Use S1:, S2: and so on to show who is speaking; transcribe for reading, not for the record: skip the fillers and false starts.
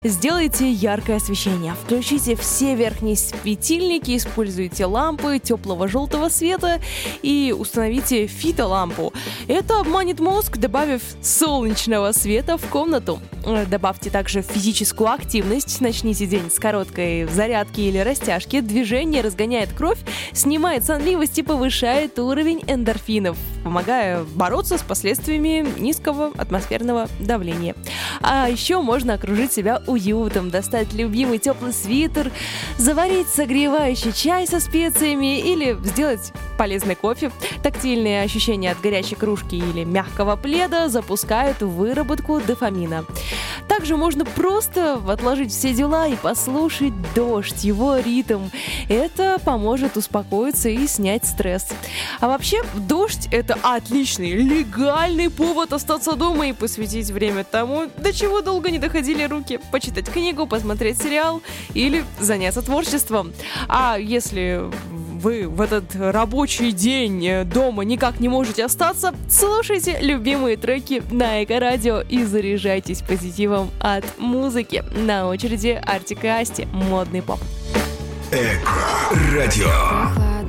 S1: Сделайте яркое освещение. Включите все верхние светильники, используйте лампы теплого желтого света и установите фитолампу. Это обманет мозг, добавив солнечного света в комнату. Добавьте также физическую активность. Начните день с короткой зарядки или растяжки. Движение разгоняет кровь, снимает сонливость и повышает уровень эндорфинов, помогая бороться с последствиями низкого атмосферного давления. А еще можно окружить себя уютом, достать любимый теплый свитер, заварить согревающий чай со специями или сделать полезный кофе. Тактильные ощущения от горячей кружки или мягкого пледа запускают выработку дофамина. Также можно просто отложить все дела и послушать дождь, его ритм. Это поможет успокоиться и снять стресс. А вообще, дождь — это отличный, легальный повод остаться дома и посвятить время тому, до чего долго не доходили руки. Почитать книгу, посмотреть сериал или заняться творчеством. А если вы в этот рабочий день дома никак не можете остаться, слушайте любимые треки на Эко-радио и заряжайтесь позитивом от музыки. На очереди Артик и Асти, модный поп.
S2: Эко-радио.